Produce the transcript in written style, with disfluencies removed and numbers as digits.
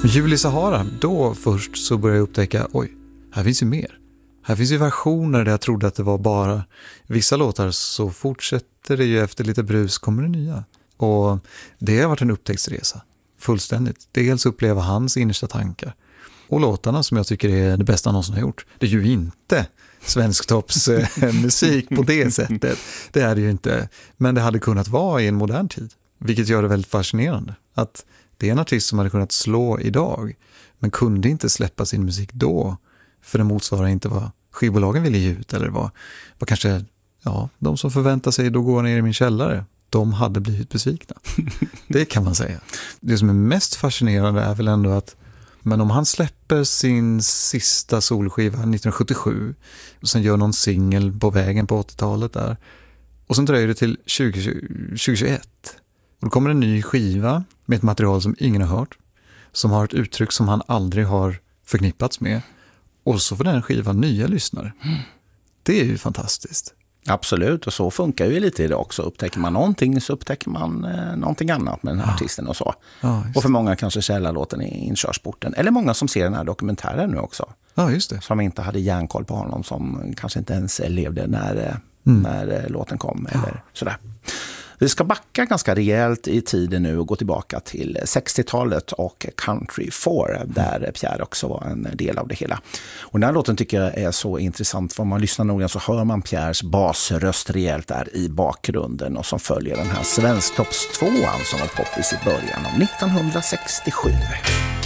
Jul i Sahara, då först så började jag upptäcka, oj, här finns ju mer. Här finns ju versioner där jag trodde att det var bara vissa låtar, så fortsätter det ju efter lite brus kommer det nya. Och det har varit en upptäcktsresa, fullständigt. Dels uppleva hans innersta tankar. Och låtarna som jag tycker är det bästa han någonsin har gjort. Det är ju inte svensktopps musik på det sättet. Det är det ju inte. Men det hade kunnat vara i en modern tid. Vilket gör det väldigt fascinerande. Att det är en artist som hade kunnat slå idag, men kunde inte släppa sin musik då. För det motsvarar inte vad skivbolagen ville ge ut. Eller vad kanske, ja, de som förväntar sig då går ner i min källare. De hade blivit besvikna. Det kan man säga. Det som är mest fascinerande är väl ändå att, men om han släpper sin sista solskiva 1977 och sen gör någon singel på vägen på 80-talet där, och sen dröjer det till 2021 och då kommer en ny skiva med ett material som ingen har hört, som har ett uttryck som han aldrig har förknippats med, och så får den skivan nya lyssnare. Det är ju fantastiskt. Absolut, och så funkar ju lite idag också. Upptäcker man någonting så upptäcker man någonting annat med den här artisten och så. Ja, och för många kanske källarlåten är inkörsporten. Eller många som ser den här dokumentären nu också. Ja, just det. Som inte hade järnkoll på honom, som kanske inte ens levde när låten kom eller sådär. Vi ska backa ganska rejält i tiden nu och gå tillbaka till 60-talet och Country 4, där Pierre också var en del av det hela. Och den här låten tycker jag är så intressant, för om man lyssnar noga så hör man Pierres basröst rejält där i bakgrunden, och som följer den här Svensktopps 2 som var poppis i början av 1967.